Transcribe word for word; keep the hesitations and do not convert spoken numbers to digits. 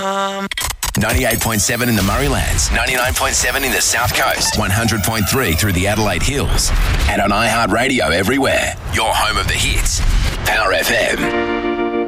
Um... ninety-eight point seven in the Murraylands, ninety-nine point seven in the South Coast, one hundred point three through the Adelaide Hills, and on iHeartRadio everywhere. Your home of the hits. Power F M.